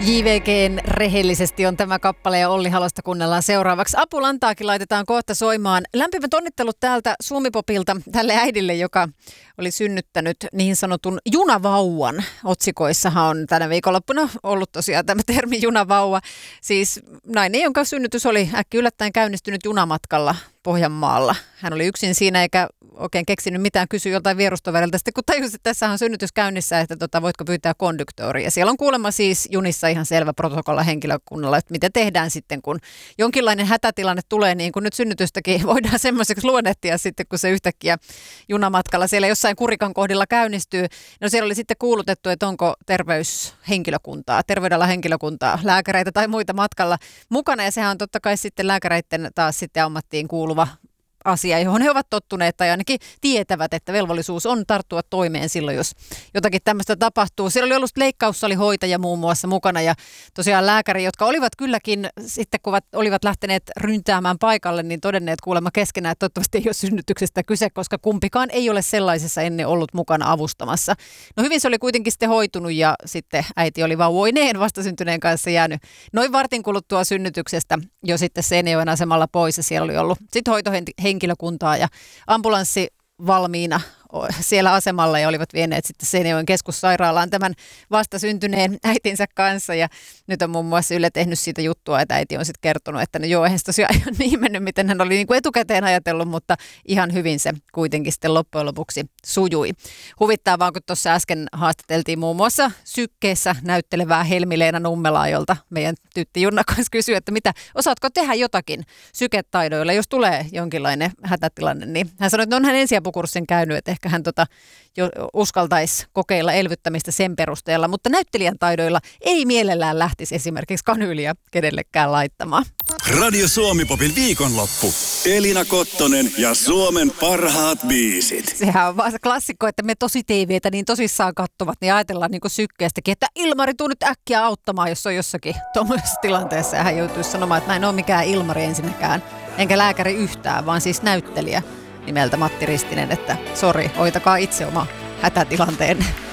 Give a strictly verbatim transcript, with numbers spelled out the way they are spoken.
J V G:n Rehellisesti on tämä kappale ja Olli Halosta kuunnellaan seuraavaksi. Apulantaakin laitetaan kohta soimaan. Lämpimät onnittelut täältä Suomipopilta tälle äidille, joka oli synnyttänyt niin sanotun junavauvan. Otsikoissahan on tänä viikonloppuna ollut tosiaan tämä termi junavauva. Siis nainen, jonka synnytys oli äkki yllättäen käynnistynyt junamatkalla Pohjanmaalla. Hän oli yksin siinä eikä oikein keksinyt mitään, kysyä joltain vierustoverilta. Sitten kun tajusin, että tässä on synnytys käynnissä, että tota, voitko pyytää konduktoria. Siellä on kuulemma siis junissa ihan selvä protokolla henkilökunnalla, että mitä tehdään sitten, kun jonkinlainen hätätilanne tulee, niin kuin nyt synnytystäkin voidaan semmoiseksi luonnehtia sitten, kun se yhtäkkiä junamatkalla siellä jossain kurikan kohdilla käynnistyy. No siellä oli sitten kuulutettu, että onko terveyshenkilökuntaa, terveydenala henkilökuntaa, lääkäreitä tai muita matkalla mukana. Ja sehän on totta kai sitten lääkäreiden taas sitten ammattiin kuuluva asia, johon he ovat tottuneet tai ainakin tietävät, että velvollisuus on tarttua toimeen silloin, jos jotakin tämmöistä tapahtuu. Siellä oli ollut leikkaussalihoitaja muun muassa mukana ja tosiaan lääkäri, jotka olivat kylläkin sitten kun olivat lähteneet ryntäämään paikalle, niin todenneet kuulemma keskenään, että toivottavasti ei ole synnytyksestä kyse, koska kumpikaan ei ole sellaisessa ennen ollut mukana avustamassa. No hyvin se oli kuitenkin sitten hoitunut ja sitten äiti oli vauvoineen vastasyntyneen kanssa jäänyt noin vartin kuluttua synnytyksestä jo sitten Seinäjoen asemalla pois ja siellä oli ollut sitten hoitohenkilökuntaa henkilökuntaa ja ambulanssi valmiina siellä asemalla ja olivat vieneet sitten Seinäjoen keskussairaalaan tämän vastasyntyneen äitinsä kanssa ja nyt on muun muassa Yle tehnyt siitä juttua, että äiti on sitten kertonut, että no joo, eihän se tosiaan ihan niin mennyt, miten hän oli niin kuin etukäteen ajatellut, mutta ihan hyvin se kuitenkin sitten loppujen lopuksi sujui. Huvittaa vaan, kun tuossa äsken haastateltiin muun muassa Sykkeessä näyttelevää Helmi-Leena Nummelaa, jolta meidän tytti Junna kanssa kysyi, että mitä, osaatko tehdä jotakin syketaidoilla, jos tulee jonkinlainen hätätilanne, niin hän sanoi, että on hän ensiapukurssin käynyt, että ehkä hän tota, jo uskaltaisi kokeilla elvyttämistä sen perusteella, mutta näyttelijän taidoilla ei mielellään lähtisi esimerkiksi kanyyliä kenellekään laittamaan. Radio Suomi-popin viikonloppu. Elina Kottonen ja Suomen parhaat biisit. Sehän on vaan se klassikko, että me tosi T V:tä niin tosissaan kattovat, niin ajatellaan niin kuin Sykkeestäkin, että Ilmari tuu nyt äkkiä auttamaan, jos on jossakin tuommoisessa tilanteessa. Ja hän joutuisi sanomaan, että mä en ole mikään Ilmari ensinnäkään, enkä lääkäri yhtään, vaan siis näyttelijä nimeltä Matti Ristinen, että sori, hoitakaa itse oma hätätilanteen.